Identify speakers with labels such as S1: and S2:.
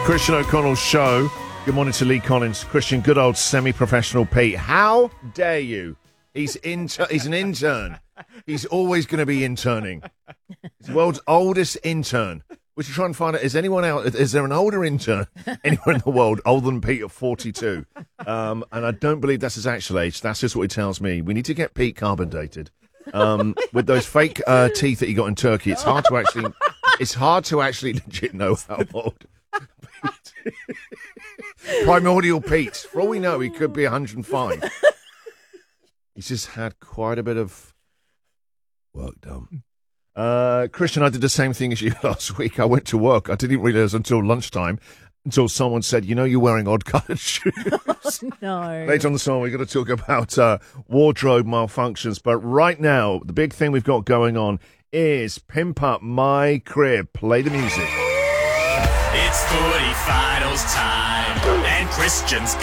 S1: Christian O'Connell's show. Good morning to Lee Collins. Christian, good old semi-professional Pete. How dare you? He's an intern. He's always going to be interning. He's the world's oldest intern. We should try and find out, is there an older intern anywhere in the world older than Pete at 42? And I don't believe that's his actual age. That's just what he tells me. We need to get Pete carbon dated. With those fake teeth that he got in Turkey, it's hard to actually legit know how old Pete. Primordial Pete. For all we know, he could be 105. He's just had quite a bit of work done. Christian, I did the same thing as you last week. I went to work. I didn't realize until lunchtime, until someone said, you know, you're wearing odd-coloured shoes.
S2: No.
S1: Later on the song, we're going to talk about wardrobe malfunctions. But right now, the big thing we've got going on is Pimp Up My Crib. Play the music.
S3: It's footy finals time, and Christian's